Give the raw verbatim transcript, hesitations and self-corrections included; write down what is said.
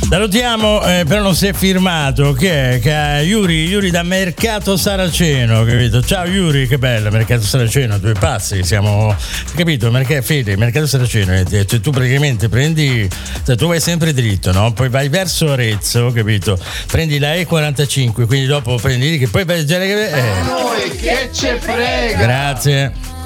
Salutiamo, eh, però non si è firmato. Chi è? Che è Yuri, Yuri da Mercato Saraceno, capito? Ciao Yuri, che bello, Mercato Saraceno, due passi, siamo, capito? Mercato, Fede, Mercato Saraceno, eh, cioè, tu praticamente prendi, cioè, tu vai sempre dritto, no? Poi vai verso Arezzo, capito? Prendi la E quarantacinque, quindi dopo prendi che poi vai a eh. Noi che ce frega! Grazie.